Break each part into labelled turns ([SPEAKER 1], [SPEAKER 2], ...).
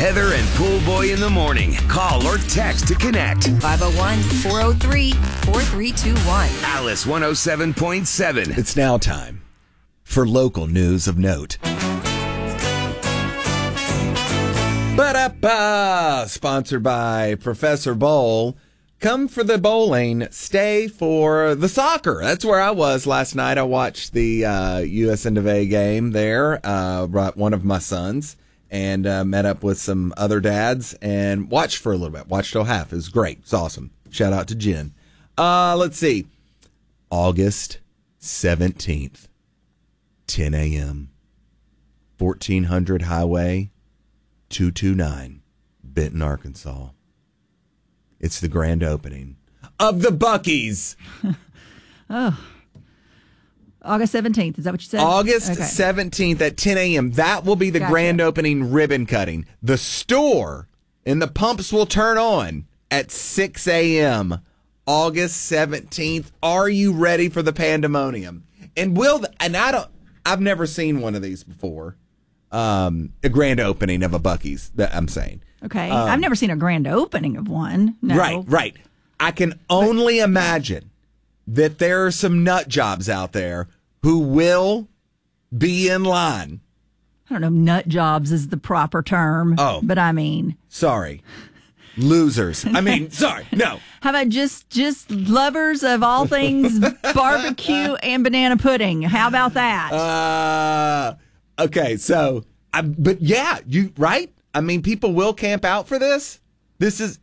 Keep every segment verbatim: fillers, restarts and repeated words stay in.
[SPEAKER 1] Heather and Pool Boy in the morning. Call or text to connect.
[SPEAKER 2] five oh one, four oh three, four three two one.
[SPEAKER 1] Alice one oh seven point seven.
[SPEAKER 3] It's now time for local news of note. Ba-da-ba! Sponsored by Professor Bowl. Come for the bowling, stay for the soccer. That's where I was last night. I watched the uh, U S N of A game there, uh, brought one of my sons, and uh, met up with some other dads and watched for a little bit. Watched till half. It was great. It's awesome. Shout out to Jen. Uh, let's see. August seventeenth, ten a.m., fourteen hundred Highway two two nine, Benton, Arkansas. It's the grand opening of the Buc-ee's.
[SPEAKER 4] Oh. August seventeenth. Is that what you said?
[SPEAKER 3] August
[SPEAKER 4] okay.
[SPEAKER 3] seventeenth at ten a.m. That will be the
[SPEAKER 4] Gotcha.
[SPEAKER 3] grand opening ribbon cutting. The store and the pumps will turn on at six a.m. August seventeenth. Are you ready for the pandemonium? And will, and I don't, I've never seen one of these before. Um, a grand opening of a Buc-ee's, that I'm saying.
[SPEAKER 4] Okay.
[SPEAKER 3] Um,
[SPEAKER 4] I've never seen a grand opening of one. No.
[SPEAKER 3] Right, right. I can only imagine that there are some nut jobs out there who will be in line.
[SPEAKER 4] I don't know. Nut jobs is the proper term.
[SPEAKER 3] Oh.
[SPEAKER 4] But I mean.
[SPEAKER 3] Sorry. Losers. I mean, sorry. No.
[SPEAKER 4] How about just just lovers of all things barbecue and banana pudding? How about that?
[SPEAKER 3] Uh, okay, so, I, but yeah, you, right? I mean, people will camp out for this. This is...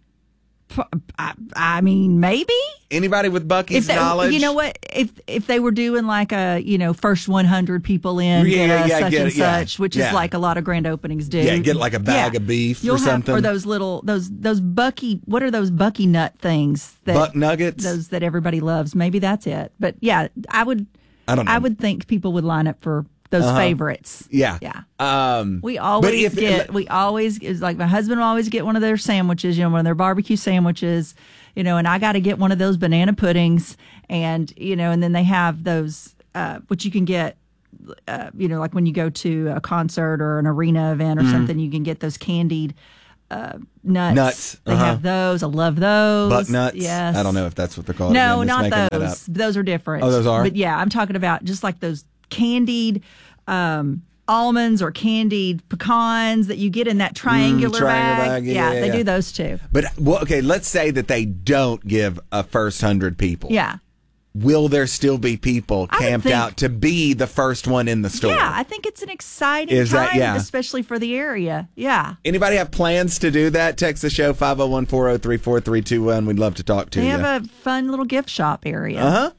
[SPEAKER 4] I, I mean, maybe
[SPEAKER 3] anybody with Buc-ee's
[SPEAKER 4] they,
[SPEAKER 3] knowledge.
[SPEAKER 4] You know what? If if they were doing like a you know first one hundred people in,
[SPEAKER 3] Yeah,
[SPEAKER 4] get a
[SPEAKER 3] yeah,
[SPEAKER 4] such
[SPEAKER 3] get
[SPEAKER 4] and
[SPEAKER 3] it, yeah.
[SPEAKER 4] such, which
[SPEAKER 3] Yeah.
[SPEAKER 4] is like a lot of grand openings do.
[SPEAKER 3] Yeah, get like a bag
[SPEAKER 4] Yeah.
[SPEAKER 3] of beef
[SPEAKER 4] You'll
[SPEAKER 3] or
[SPEAKER 4] have,
[SPEAKER 3] something.
[SPEAKER 4] or those little those those Bucky. What are those Bucky nut things? That,
[SPEAKER 3] Buck nuggets.
[SPEAKER 4] Those that everybody loves. Maybe that's it. But yeah, I would.
[SPEAKER 3] I don't know.
[SPEAKER 4] I would think people would line up for those
[SPEAKER 3] Uh-huh.
[SPEAKER 4] favorites.
[SPEAKER 3] Yeah.
[SPEAKER 4] Yeah.
[SPEAKER 3] Um,
[SPEAKER 4] We always
[SPEAKER 3] if-
[SPEAKER 4] get, we always, it's like my husband will always get one of their sandwiches, you know, one of their barbecue sandwiches, you know, and I got to get one of those banana puddings and, you know, and then they have those, uh, which you can get, uh, you know, like when you go to a concert or an arena event or
[SPEAKER 3] Mm-hmm.
[SPEAKER 4] something, you can get those candied uh, nuts.
[SPEAKER 3] Nuts,
[SPEAKER 4] They
[SPEAKER 3] uh-huh.
[SPEAKER 4] have those. I love those.
[SPEAKER 3] Buck nuts.
[SPEAKER 4] Yes.
[SPEAKER 3] I don't know if that's what they're called.
[SPEAKER 4] No,
[SPEAKER 3] Again, just
[SPEAKER 4] not
[SPEAKER 3] making that up.
[SPEAKER 4] those. Those are different.
[SPEAKER 3] Oh, those are?
[SPEAKER 4] But yeah, I'm talking about just like those candied um, almonds or candied pecans that you get in that triangular,
[SPEAKER 3] Mm, triangular
[SPEAKER 4] bag.
[SPEAKER 3] bag, yeah, yeah,
[SPEAKER 4] they
[SPEAKER 3] yeah.
[SPEAKER 4] do those too.
[SPEAKER 3] But well, okay, let's say that they don't give a first hundred people.
[SPEAKER 4] Yeah.
[SPEAKER 3] Will there still be people
[SPEAKER 4] I would
[SPEAKER 3] camped
[SPEAKER 4] think-
[SPEAKER 3] out to be the first one in the store?
[SPEAKER 4] Yeah, I think it's an exciting
[SPEAKER 3] Is
[SPEAKER 4] time,
[SPEAKER 3] that- yeah.
[SPEAKER 4] especially for the area. Yeah.
[SPEAKER 3] Anybody have plans to do that? Text the show five oh one, four oh three, four three two one. We'd love to talk to
[SPEAKER 4] They
[SPEAKER 3] you.
[SPEAKER 4] have a fun little gift shop area.
[SPEAKER 3] Uh-huh.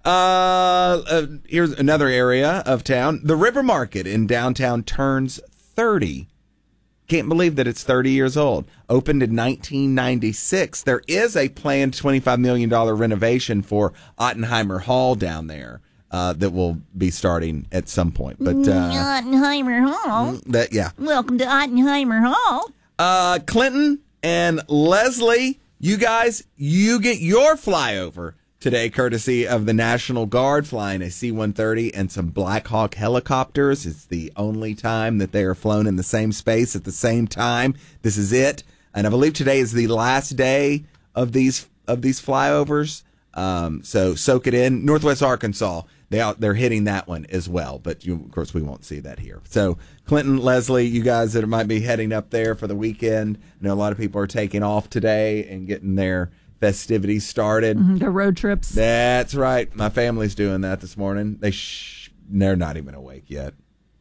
[SPEAKER 3] Uh, uh, here's another area of town. The River Market in downtown turns thirty. Can't believe that it's thirty years old. Opened in nineteen ninety-six. There is a planned twenty-five million dollars renovation for Ottenheimer Hall down there uh, that will be starting at some point. But uh,
[SPEAKER 4] Ottenheimer Hall.
[SPEAKER 3] that, yeah.
[SPEAKER 4] Welcome to Ottenheimer Hall.
[SPEAKER 3] Uh, Clinton and Leslie, you guys, you get your flyover today, courtesy of the National Guard, flying a C one thirty and some Black Hawk helicopters. It's the only time that they are flown in the same space at the same time. This is it. And I believe today is the last day of these of these flyovers. Um, so soak it in. Northwest Arkansas, they out, they're hitting that one as well. But you, of course, we won't see that here. So Clinton, Leslie, you guys that might be heading up there for the weekend, I know a lot of people are taking off today and getting their festivities started.
[SPEAKER 4] Mm-hmm, the road trips.
[SPEAKER 3] That's right. My family's doing that this morning. They sh- they're not even awake yet.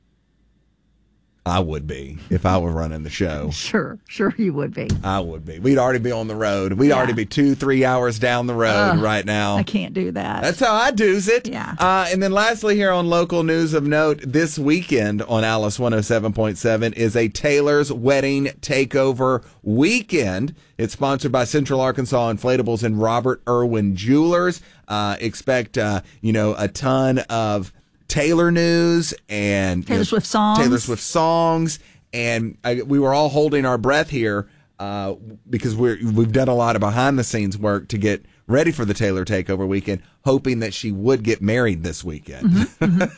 [SPEAKER 3] I would be if I were running the show.
[SPEAKER 4] Sure, sure you would be.
[SPEAKER 3] I would be. We'd already be on the road. We'd
[SPEAKER 4] Yeah.
[SPEAKER 3] already be two, three hours down the road
[SPEAKER 4] Ugh,
[SPEAKER 3] right now.
[SPEAKER 4] I can't do that.
[SPEAKER 3] That's how I do's it.
[SPEAKER 4] Yeah.
[SPEAKER 3] Uh, and then lastly here on local news of note, this weekend on Alice one oh seven point seven is a Taylor's Wedding Takeover weekend. It's sponsored by Central Arkansas Inflatables and Robert Irwin Jewelers. Uh, expect, uh, you know, a ton of Taylor news and
[SPEAKER 4] Taylor
[SPEAKER 3] you know,
[SPEAKER 4] Swift songs.
[SPEAKER 3] Taylor Swift songs. And I, we were all holding our breath here uh, because we're, we've done a lot of behind the scenes work to get ready for the Taylor Takeover weekend, hoping that she would get married this weekend.
[SPEAKER 4] Mm-hmm, mm-hmm.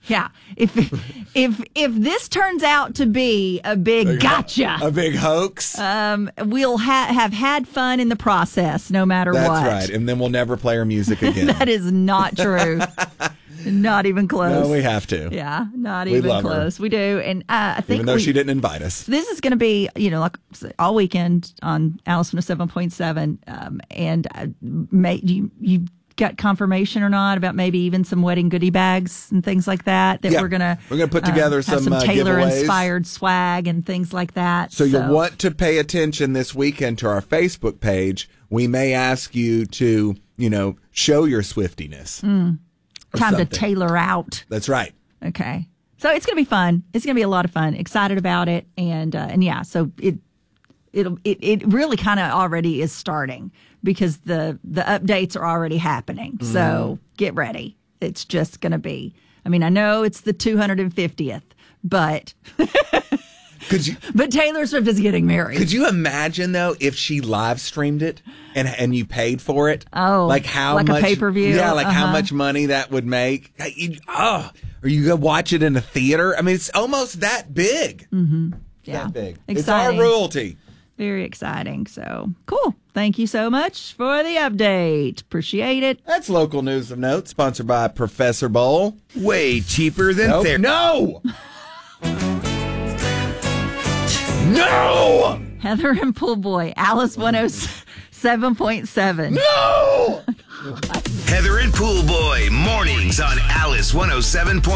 [SPEAKER 4] Yeah. If if if this turns out to be a big gotcha,
[SPEAKER 3] A big hoax.
[SPEAKER 4] um, we'll ha- have had fun in the process, no matter
[SPEAKER 3] That's
[SPEAKER 4] what.
[SPEAKER 3] right. And then we'll never play her music again.
[SPEAKER 4] That is not true. Not even close.
[SPEAKER 3] No, we have to.
[SPEAKER 4] Yeah, not
[SPEAKER 3] We
[SPEAKER 4] even
[SPEAKER 3] love her.
[SPEAKER 4] close. We do, and uh, I think
[SPEAKER 3] Even though
[SPEAKER 4] we,
[SPEAKER 3] she didn't invite us.
[SPEAKER 4] this is going to be, you know, like all weekend on Alice one oh seven point seven. Um, and uh, may, you you got confirmation or not about maybe even some wedding goodie bags and things like that that
[SPEAKER 3] Yeah.
[SPEAKER 4] we're gonna
[SPEAKER 3] We're gonna put together
[SPEAKER 4] have
[SPEAKER 3] some,
[SPEAKER 4] some
[SPEAKER 3] uh,
[SPEAKER 4] Taylor
[SPEAKER 3] giveaways.
[SPEAKER 4] inspired swag and things like that.
[SPEAKER 3] So you'll want to pay attention this weekend to our Facebook page. We may ask you to, you know, show your Swiftiness.
[SPEAKER 4] Mm.
[SPEAKER 3] or
[SPEAKER 4] time to
[SPEAKER 3] something.
[SPEAKER 4] tailor out.
[SPEAKER 3] That's right.
[SPEAKER 4] Okay. So it's going to be fun. It's going to be a lot of fun. Excited about it. And, uh, and yeah, so it, it'll, it, it really kind of already is starting because the, the updates are already happening.
[SPEAKER 3] Mm-hmm.
[SPEAKER 4] So get ready. It's just going to be, I mean, I know it's the two hundred fiftieth, but,
[SPEAKER 3] Could you
[SPEAKER 4] but Taylor Swift is getting married.
[SPEAKER 3] could you imagine though if she live streamed it and and you paid for it?
[SPEAKER 4] Oh,
[SPEAKER 3] like how
[SPEAKER 4] like a
[SPEAKER 3] much
[SPEAKER 4] pay-per-view?
[SPEAKER 3] Yeah, like how
[SPEAKER 4] Uh-huh.
[SPEAKER 3] much money that would make. You- Oh, or you go watch it in a theater. I mean, it's almost that big.
[SPEAKER 4] Mm-hmm. Yeah.
[SPEAKER 3] That big.
[SPEAKER 4] Exciting.
[SPEAKER 3] It's our royalty.
[SPEAKER 4] Very exciting. So cool. Thank you so much for the update. Appreciate it.
[SPEAKER 3] That's local news of note, sponsored by Professor Bowl.
[SPEAKER 1] Way cheaper than
[SPEAKER 3] Nope.
[SPEAKER 1] therapy.
[SPEAKER 3] No. No.
[SPEAKER 4] Heather and Pool Boy, Alice one oh seven point seven.
[SPEAKER 3] No.
[SPEAKER 1] Heather and Pool Boy, mornings on Alice one oh seven point seven.